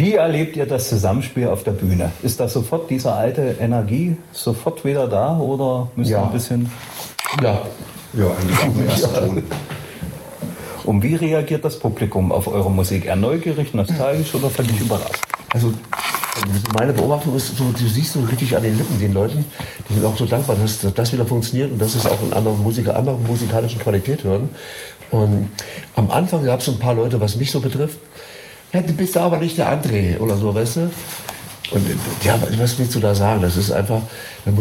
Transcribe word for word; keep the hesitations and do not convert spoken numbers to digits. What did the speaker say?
Wie erlebt ihr das Zusammenspiel auf der Bühne? Ist da sofort diese alte Energie sofort wieder da oder müsst ihr Ja. ein bisschen... Ja. Ja, eigentlich auch im ersten Ton. Und wie reagiert das Publikum auf eure Musik? Eher neugierig, nostalgisch oder völlig überrascht? Also meine Beobachtung ist, so, du siehst so richtig an den Lippen den Leuten, die sind auch so dankbar, dass das wieder funktioniert und dass es auch in anderen Musiker, anderen musikalischen Qualität hören. Und am Anfang gab es ein paar Leute, was mich so betrifft, ja, du bist aber nicht der André oder so, weißt du? Und ja, was willst du da sagen? Das ist einfach,